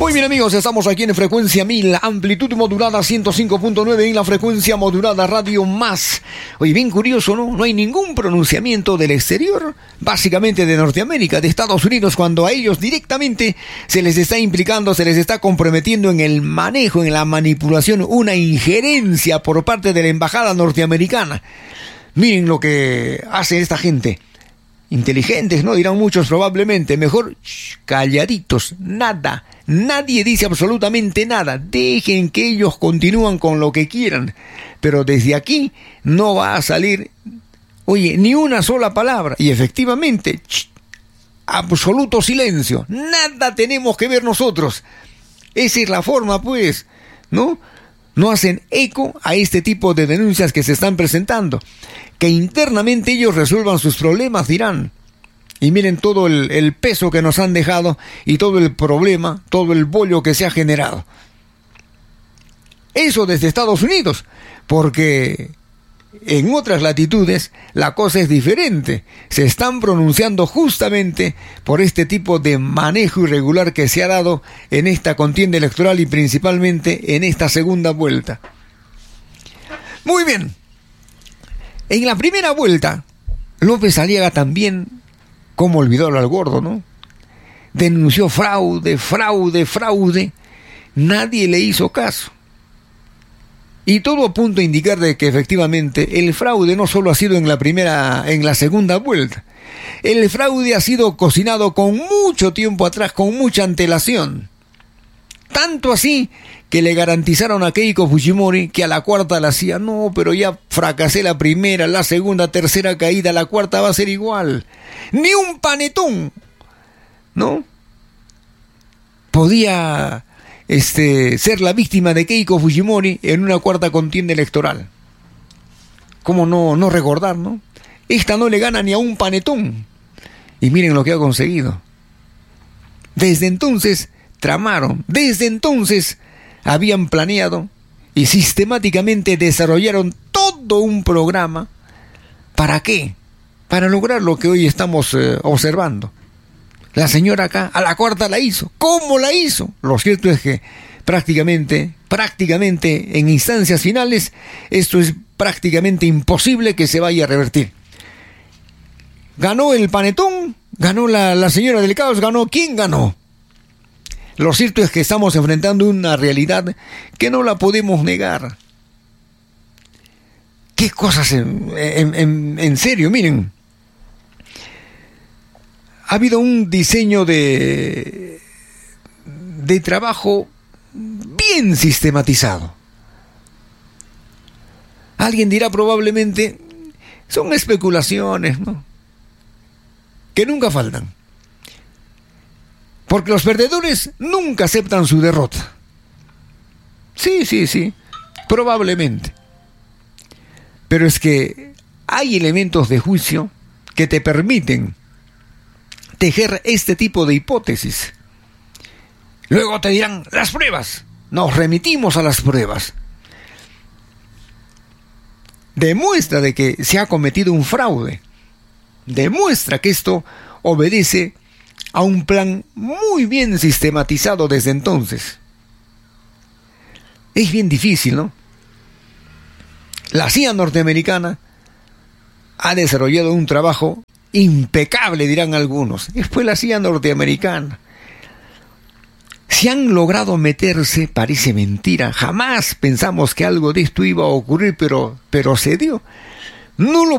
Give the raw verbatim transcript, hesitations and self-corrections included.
Muy bien, amigos, estamos aquí en frecuencia mil, amplitud modulada ciento cinco punto nueve en la frecuencia modulada Radio Más. Oye, bien curioso, ¿no? No hay ningún pronunciamiento del exterior, básicamente de Norteamérica, de Estados Unidos, cuando a ellos directamente se les está implicando, se les está comprometiendo en el manejo, en la manipulación, una injerencia por parte de la embajada norteamericana. Miren lo que hace esta gente. Inteligentes, ¿no? Dirán muchos probablemente. Mejor shh, calladitos, nada. Nadie dice absolutamente nada. Dejen que ellos continúen con lo que quieran. Pero desde aquí no va a salir, oye, ni una sola palabra. Y efectivamente, shh, absoluto silencio. Nada tenemos que ver nosotros. Esa es la forma, pues, ¿no? No hacen eco a este tipo de denuncias que se están presentando. Que internamente ellos resuelvan sus problemas, dirán. Y miren todo el, el peso que nos han dejado y todo el problema, todo el bollo que se ha generado. Eso desde Estados Unidos, porque en otras latitudes la cosa es diferente. Se están pronunciando justamente por este tipo de manejo irregular que se ha dado en esta contienda electoral y principalmente en esta segunda vuelta. Muy bien. En la primera vuelta, López Aliaga también, como olvidarlo al gordo, ¿no? Denunció fraude, fraude, fraude. Nadie le hizo caso. Y todo apunta a indicar de que efectivamente el fraude no solo ha sido en la primera, en la segunda vuelta. El fraude ha sido cocinado con mucho tiempo atrás, con mucha antelación. Tanto así que le garantizaron a Keiko Fujimori que a la cuarta la hacía. No, pero ya fracasé la primera, la segunda, tercera caída, la cuarta va a ser igual. Ni un panetón, ¿no? Podía este, ser la víctima de Keiko Fujimori en una cuarta contienda electoral. ¿Cómo no, no recordar, no? Esta no le gana ni a un panetón. Y miren lo que ha conseguido. Desde entonces tramaron, desde entonces habían planeado y sistemáticamente desarrollaron todo un programa. ¿Para qué? Para lograr lo que hoy estamos eh, observando. La señora acá a la cuarta la hizo. ¿Cómo la hizo? Lo cierto es que prácticamente, prácticamente en instancias finales, esto es prácticamente imposible que se vaya a revertir. Ganó el panetón, ganó la, la señora del caos, ganó. ¿Quién ganó? Lo cierto es que estamos enfrentando una realidad que no la podemos negar. ¿Qué cosas en, en, en, en serio? Miren, ha habido un diseño de, de trabajo bien sistematizado. Alguien dirá probablemente, son especulaciones, ¿no? Que nunca faltan. Porque los perdedores nunca aceptan su derrota. Sí, sí, sí, probablemente. Pero es que hay elementos de juicio que te permiten tejer este tipo de hipótesis. Luego te dirán, las pruebas. Nos remitimos a las pruebas. Demuestra de que se ha cometido un fraude. Demuestra que esto obedece a un plan muy bien sistematizado desde entonces. Es bien difícil, ¿no? La C I A norteamericana ha desarrollado un trabajo impecable, dirán algunos. Después la C I A norteamericana. Si han logrado meterse, parece mentira. Jamás pensamos que algo de esto iba a ocurrir, pero, pero se dio. No lo